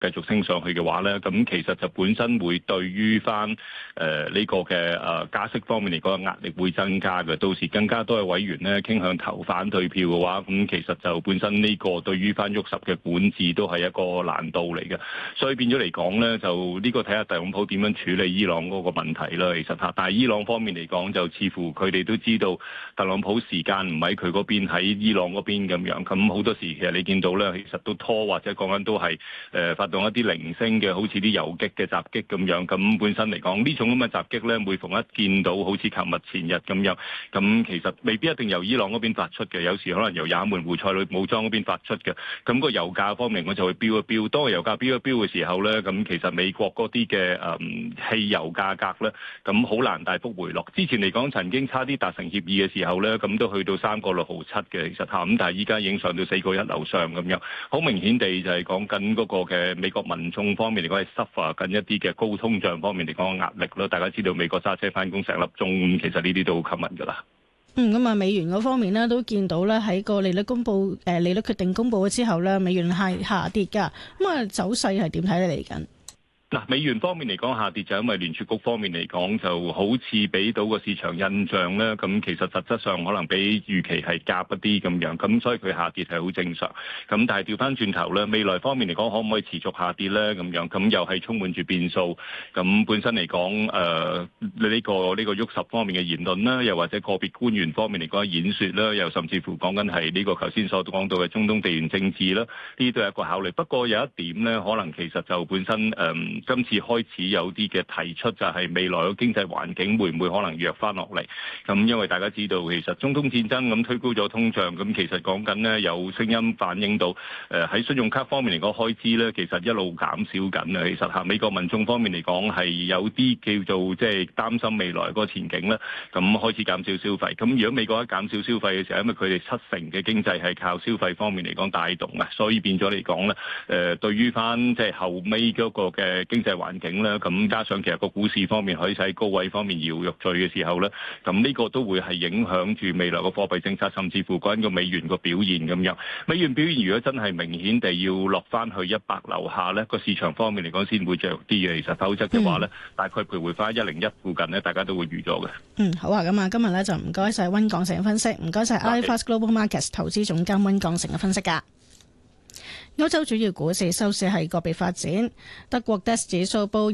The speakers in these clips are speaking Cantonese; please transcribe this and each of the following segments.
繼續升上去嘅話咧，咁其實就本身會對於翻呢個嘅加息方面嚟講，壓力會增加嘅。到時更加多嘅委員咧傾向投反對票嘅話，咁其實就本身呢個對於翻沃什嘅管治都係一個難度嚟嘅。所以變咗嚟講咧，就呢個睇下特朗普點樣處理伊朗嗰個問題啦。其實嚇，但係伊朗方面嚟講，就似乎佢哋都知道特朗普時間唔喺佢嗰邊，喺伊朗嗰邊咁樣。咁好多時其實你見到咧，其實都拖或者講緊都係發動一啲零星嘅，好似啲遊擊嘅襲擊咁樣。咁本身嚟講，呢種咁嘅襲擊咧，每逢一見到好似琴日前日咁樣，咁其實未必一定由伊朗嗰邊發出嘅，有時可能由也門胡塞里武裝嗰邊發出嘅。咁個油價方面我就會飆一飆，當個油價飆一飆嘅時候咧，咁其實美國嗰啲嘅汽油價格咧，咁好難大幅回落。之前嚟講曾經差啲達成協議嘅時候咧，咁都去到3.67嘅，其實咁但係依家已經上到4.1樓上咁樣，好明顯地就係講緊嗰個嘅美國民眾方面嚟講係 suffer 緊一啲嘅高通脹方面嚟講嘅壓力咯。大家知道美國揸車翻工成粒鐘，其實呢啲都好吸引㗎啦。 咁啊，美元嗰方面呢，都見到咧喺個利率利率決定公佈咗之後咧，美元係下跌㗎。咁啊，走勢係點睇咧嚟緊？ 嗱，美元方面嚟講下跌就因為聯儲局方面嚟講就好似俾到個市場印象咧，咁其實實質上可能比預期係夾一啲咁樣，咁所以佢下跌係好正常。咁但係調翻轉頭咧，未來方面嚟講可唔可以持續下跌咧？咁樣咁又係充滿住變數。咁本身嚟講，呢個沃什方面嘅言論啦，又或者個別官員方面嚟講嘅演説啦，又甚至乎講緊係呢個頭先所講到嘅中東地緣政治啦，呢啲都係一個考慮。不過有一點咧，可能其實就本身今次開始有啲嘅提出，就係未來嘅經濟環境會唔會可能弱翻落嚟？咁因為大家知道，其實中東戰爭咁推高咗通脹，咁其實講緊呢，有聲音反映到喺信用卡方面嚟講開支呢，其實一路減少緊啊。其實美國民眾方面嚟講係有啲叫做即係擔心未來嗰個前景啦，咁開始減少消費。咁如果美國一減少消費嘅時候，因為佢哋70%嘅經濟係靠消費方面嚟講帶動啊，所以變咗嚟講呢，對於翻即係後尾嗰個嘅經濟環境咧，咁加上其實個股市方面可以喺高位方面搖欲墜嘅時候咧，咁呢個都會係影響住未來個貨幣政策，甚至乎講緊個美元個表現咁樣。美元表現如果真係明顯地要落翻去100樓下咧，個市場方面嚟講先會着啲嘅。其實否則嘅話咧，大概徘徊翻101附近咧，大家都會預咗嘅。 好啊，咁啊，今日咧就唔該晒溫鋼城嘅分析，唔該晒 iFAST Global Markets 投資總監溫鋼城嘅分析㗎。歐洲主要股市收市係個別發展，德國 DAX 指數報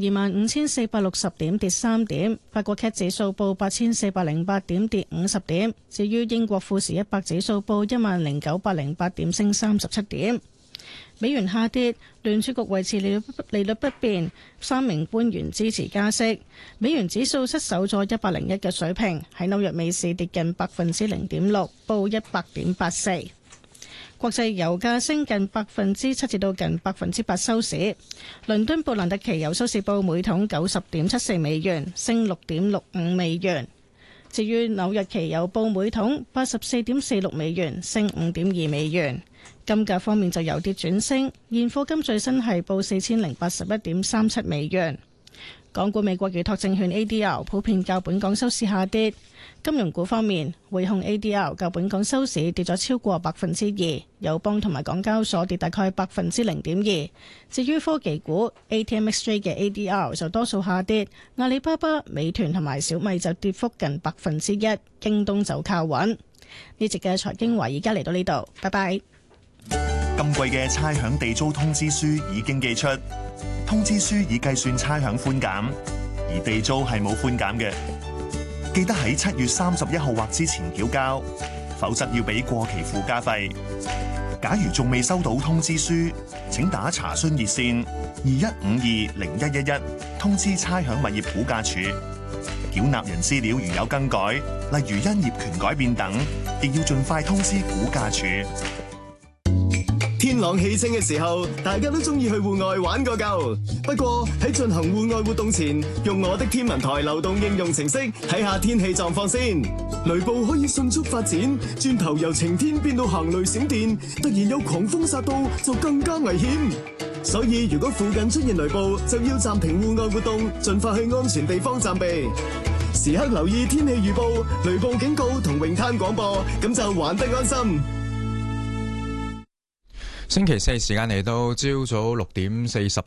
25,460點，跌3點；法國 CAC 指數報8,408點，跌50點。至於英國富時100指數報10,908點，升37點。美元下跌，聯儲局維持利率不變，3名官員支持加息。美元指數失守咗101嘅水平，喺紐約美市跌近0.6%，報100.84。國際油價升近7%至到近8%收市。倫敦布蘭特期油收市報每桶90.74美元，升6.65美元。至於紐約期油報每桶84.46美元，升5.2美元。金價方面就由跌轉升，現貨金最新係報4081.37美元。港股美國預託證券 ADR 普遍較本港收市下跌。金融股方面，匯控 ADR 較本港收市跌咗超過2%，友邦同埋港交所跌大概0.2%。至於科技股 ATMXJ 嘅 ADR 就多數下跌，阿里巴巴、美團同埋小米就跌幅近1%，京東就靠穩。呢節嘅財經華而家嚟到呢度，拜拜。 今季嘅差餉地租通知書已經寄出，通知書已計算差餉寬減，而地租係冇寬減嘅。記得喺7月31號或之前繳交，否則要俾過期附加費。假如仲未收到通知書，請打查詢熱線21520111通知差餉物業估價署。繳納人資料如有更改，例如因業權改變等，亦要盡快通知估價署。 天朗氣清嘅時候，大家都中意去戶外玩個夠。不過喺進行戶外活動前，用我的天文台流動應用程式睇下天氣狀況先。雷暴可以迅速發展，轉頭由晴天變到行雷閃電，突然有狂風殺到，就更加危險。所以如果附近出現雷暴，就要暫停戶外活動，盡快去安全地方暫避。時刻留意天氣預報、雷暴警告同泳灘廣播，咁就玩得安心。 星期四時間嚟到朝早6點40